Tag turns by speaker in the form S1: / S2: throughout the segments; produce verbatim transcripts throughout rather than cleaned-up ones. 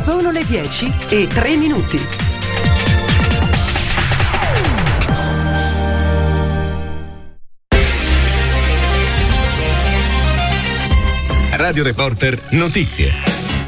S1: Sono le dieci e tre minuti.
S2: Radio Reporter Notizie.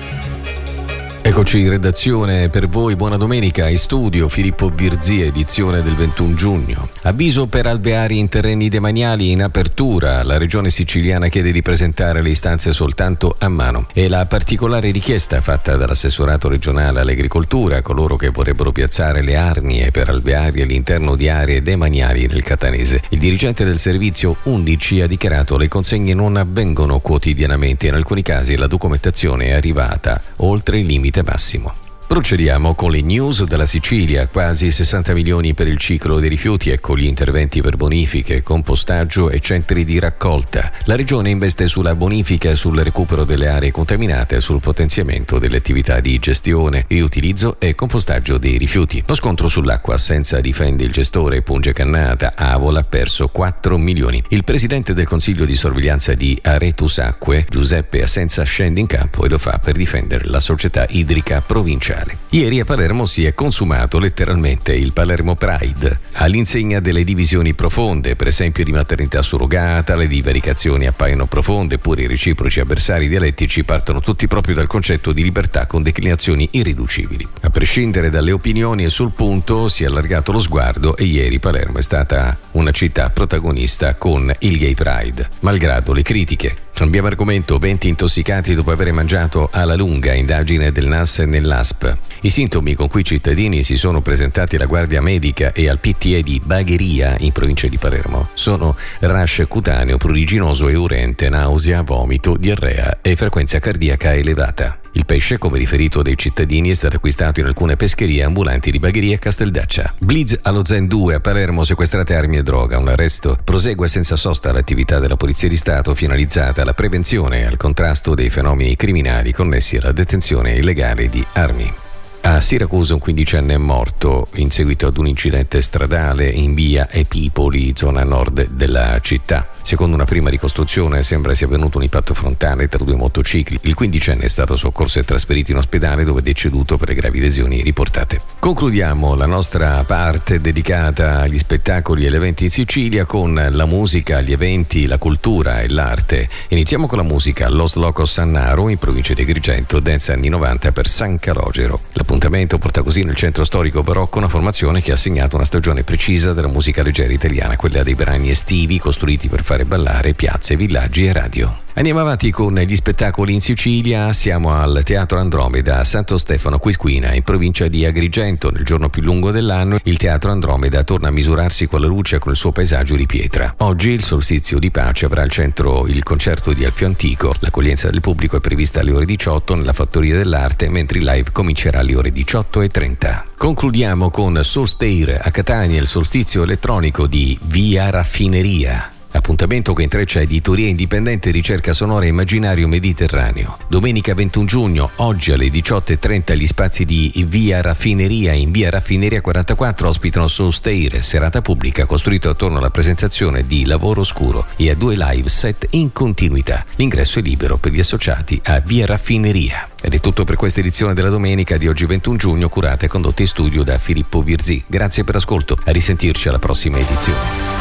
S3: Eccoci in redazione per voi, buona domenica, in studio Filippo Virzì, edizione del ventuno giugno. Avviso per alveari in terreni demaniali in apertura, la regione siciliana chiede di presentare le istanze soltanto a mano. E la particolare richiesta fatta dall'assessorato regionale all'agricoltura a coloro che vorrebbero piazzare le arnie per alveari all'interno di aree demaniali nel catanese. Il dirigente del servizio undici ha dichiarato che le consegne non avvengono quotidianamente, in alcuni casi la documentazione è arrivata oltre il limite massimo. Procediamo con le news della Sicilia. Quasi sessanta milioni per il ciclo dei rifiuti, ecco gli interventi per bonifiche, compostaggio e centri di raccolta. La regione investe sulla bonifica e sul recupero delle aree contaminate e sul potenziamento delle attività di gestione, riutilizzo e compostaggio dei rifiuti. Lo scontro sull'acqua senza difende il gestore Punge Cannata. Avola ha perso quattro milioni. Il presidente del consiglio di sorveglianza di Aretus Acque, Giuseppe Assenza, scende in campo e lo fa per difendere la società idrica provinciale. Ieri a Palermo si è consumato letteralmente il Palermo Pride, all'insegna delle divisioni profonde, per esempio di maternità surrogata. Le divaricazioni appaiono profonde, eppure i reciproci avversari dialettici partono tutti proprio dal concetto di libertà con declinazioni irriducibili. A prescindere dalle opinioni e sul punto si è allargato lo sguardo e ieri Palermo è stata una città protagonista con il Gay Pride, malgrado le critiche. Cambiamo argomento. venti intossicati dopo aver mangiato alla lunga, indagine del N A S e nell'A S P. I sintomi con cui i cittadini si sono presentati alla guardia medica e al P T E di Bagheria in provincia di Palermo sono rash cutaneo pruriginoso e urente, nausea, vomito, diarrea e frequenza cardiaca elevata. Il pesce, come riferito dai cittadini, è stato acquistato in alcune pescherie ambulanti di Bagheria e Casteldaccia. Blitz allo Zen due a Palermo, sequestrate armi e droga, un arresto. Prosegue senza sosta l'attività della Polizia di Stato finalizzata alla prevenzione e al contrasto dei fenomeni criminali connessi alla detenzione illegale di armi. A Siracusa un quindicenne è morto in seguito ad un incidente stradale in via Epipoli, zona nord della città. Secondo una prima ricostruzione sembra sia avvenuto un impatto frontale tra due motocicli. Il quindicenne è stato soccorso e trasferito in ospedale, dove è deceduto per le gravi lesioni riportate. Concludiamo la nostra parte dedicata agli spettacoli e agli eventi in Sicilia con la musica, gli eventi, la cultura e l'arte. Iniziamo con la musica. Los Locos Sannaro in provincia di Agrigento, dance anni novanta per San Calogero. L'appuntamento porta così nel centro storico barocco una formazione che ha segnato una stagione precisa della musica leggera italiana, quella dei brani estivi costruiti per fare ballare piazze, villaggi e radio. Andiamo avanti con gli spettacoli in Sicilia. Siamo al Teatro Andromeda a Santo Stefano Quisquina in provincia di Agrigento. Nel giorno più lungo dell'anno il Teatro Andromeda torna a misurarsi con la luce e con il suo paesaggio di pietra. Oggi, il solstizio di pace, avrà al centro il concerto di Alfio Antico. L'accoglienza del pubblico è prevista alle ore diciotto nella Fattoria dell'Arte, mentre il live comincerà alle ore diciotto e trenta. Concludiamo con Solstair a Catania, il solstizio elettronico di Via Raffineria. Appuntamento che intreccia editoria indipendente, ricerca sonora e immaginario mediterraneo. Domenica ventuno giugno, oggi alle diciotto e trenta, gli spazi di Via Raffineria in Via Raffineria quarantaquattro ospitano Solstair, serata pubblica costruita attorno alla presentazione di Lavoro Oscuro e a due live set in continuità. L'ingresso è libero per gli associati a Via Raffineria. Ed è tutto per questa edizione della domenica di oggi ventuno giugno, curata e condotta in studio da Filippo Virzì. Grazie per l'ascolto, a risentirci alla prossima edizione.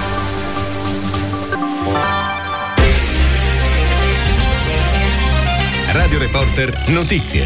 S2: Radio Reporter Notizie.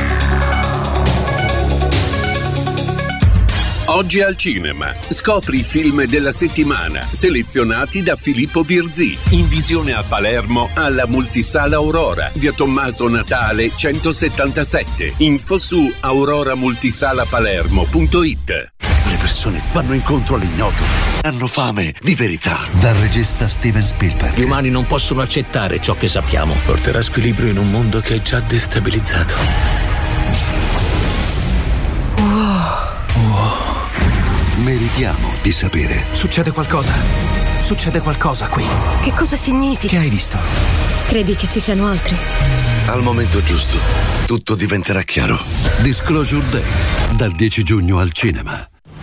S4: Oggi al cinema. Scopri i film della settimana, selezionati da Filippo Virzì. In visione a Palermo, alla Multisala Aurora, via Tommaso Natale centosettantasette. Info su aurora multisala palermo punto it.
S5: Le persone vanno incontro all'ignoto. Hanno fame di verità. Dal regista Steven Spielberg.
S6: Gli umani non possono accettare ciò che sappiamo.
S7: Porterà squilibrio in un mondo che è già destabilizzato.
S5: Wow. Wow. Meritiamo di sapere.
S8: Succede qualcosa. Succede qualcosa qui.
S9: Che cosa significa?
S8: Che hai visto?
S9: Credi che ci siano altri?
S5: Al momento giusto, tutto diventerà chiaro. Disclosure Day, dal dieci giugno al cinema.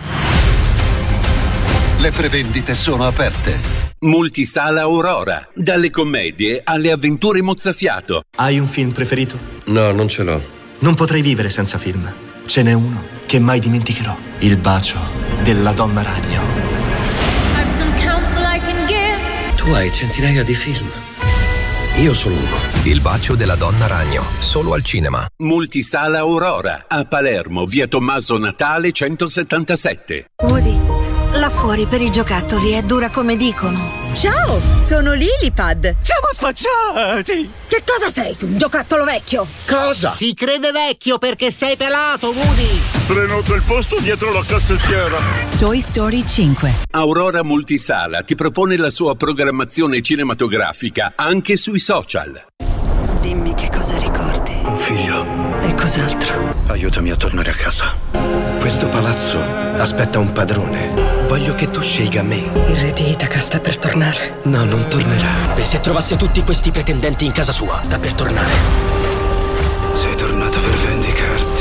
S5: Le prevendite sono aperte.
S4: Multisala Aurora, dalle commedie alle avventure mozzafiato.
S7: Hai un film preferito?
S10: No, non ce l'ho.
S8: Non potrei vivere senza film. Ce n'è uno che mai dimenticherò. Il bacio della donna ragno.
S7: Tu hai centinaia di film. Io solo uno.
S10: Il bacio della donna ragno, solo al cinema.
S4: Multisala Aurora, a Palermo, via Tommaso Natale centosettantasette.
S9: Woody, là fuori per i giocattoli è dura come dicono.
S11: Ciao, sono Lilipad.
S12: Siamo spacciati.
S11: Che cosa sei tu, un giocattolo vecchio?
S12: Cosa?
S13: Si crede vecchio perché sei pelato, Woody.
S12: Prenoto il posto dietro la cassettiera.
S1: Toy Story cinque.
S4: Aurora Multisala ti propone la sua programmazione cinematografica anche sui social.
S9: Dimmi che cosa ricordi.
S5: Un figlio.
S9: E cos'altro?
S5: Aiutami a tornare a casa. Questo palazzo aspetta un padrone. Voglio che tu scelga me.
S9: Il re di Itaca sta per tornare.
S5: No, non tornerà.
S6: E se trovasse tutti questi pretendenti in casa sua, sta per tornare.
S5: Sei tornato per vendicarti.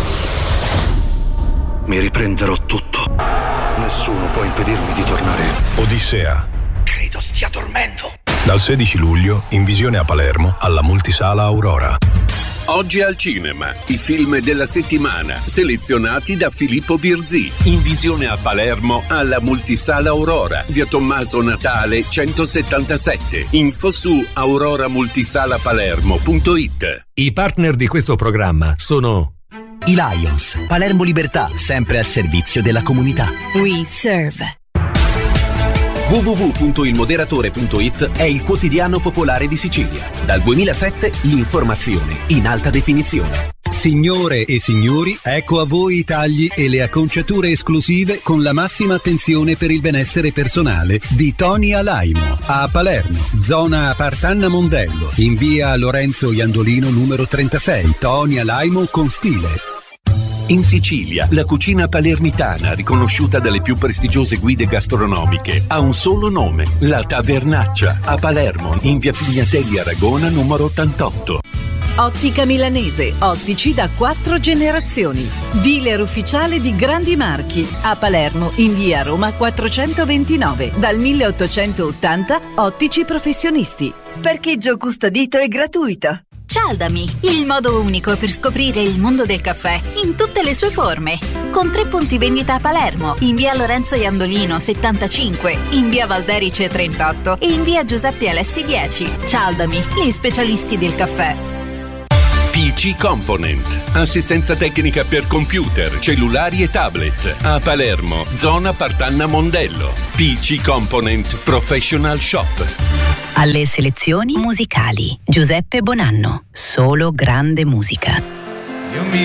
S5: Mi riprenderò tutto. Nessuno può impedirmi di tornare.
S10: Odissea.
S5: Credo stia dormendo.
S10: Dal sedici luglio, in visione a Palermo, alla Multisala Aurora.
S4: Oggi al cinema, i film della settimana, selezionati da Filippo Virzì. In visione a Palermo, alla Multisala Aurora, via Tommaso Natale centosettantasette. Info su aurora multisala palermo punto it.
S14: I partner di questo programma sono
S15: i Lions, Palermo Libertà, sempre al servizio della comunità.
S9: We serve.
S16: w w w punto il moderatore punto it è il quotidiano popolare di Sicilia. Dal duemilasette l'informazione in alta definizione.
S17: Signore e signori, ecco a voi i tagli e le acconciature esclusive con la massima attenzione per il benessere personale di Tony Alaimo a Palermo, zona Partanna Mondello, in via Lorenzo Iandolino numero trentasei. Tony Alaimo con stile.
S4: In Sicilia, la cucina palermitana, riconosciuta dalle più prestigiose guide gastronomiche, ha un solo nome, la Tavernaccia, a Palermo, in via Pignatelli Aragona numero ottantotto.
S18: Ottica Milanese, ottici da quattro generazioni. Dealer ufficiale di grandi marchi. A Palermo, in via Roma quattrocentoventinove. Dal milleottocentottanta, ottici professionisti.
S11: Parcheggio custodito e gratuito.
S19: Cialdami, il modo unico per scoprire il mondo del caffè in tutte le sue forme. Con tre punti vendita a Palermo, in via Lorenzo Iandolino settantacinque, in via Valderice trentotto e in via Giuseppe Alessi dieci. Cialdami, gli specialisti del caffè.
S4: P C Component, assistenza tecnica per computer, cellulari e tablet. A Palermo, zona Partanna Mondello. P C Component Professional Shop.
S20: Alle selezioni musicali Giuseppe Bonanno, solo grande musica.